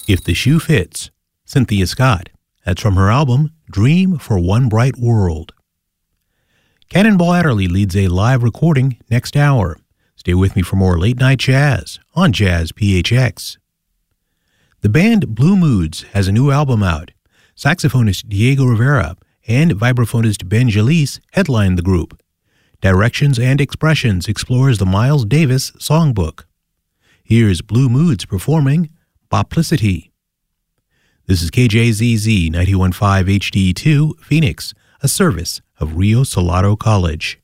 If the Shoe Fits, Cynthia Scott. That's from her album, Dream for One Bright World. Cannonball Adderley leads a live recording next hour. Stay with me for more Late Night Jazz on Jazz PHX. The band Blue Moods has a new album out. Saxophonist Diego Rivera and vibraphonist Ben Jalise headline the group. Directions and Expressions explores the Miles Davis songbook. Here's Blue Moods performing Boplicity. This is KJZZ 91.5 HD2, Phoenix, a service of Rio Salado College.